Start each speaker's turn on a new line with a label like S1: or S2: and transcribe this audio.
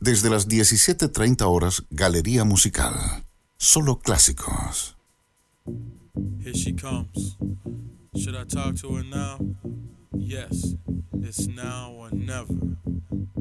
S1: Desde las 17:30 horas, Galería Musical. Solo clásicos.
S2: Here she comes. Should I talk to her now? Yes, it's now or never.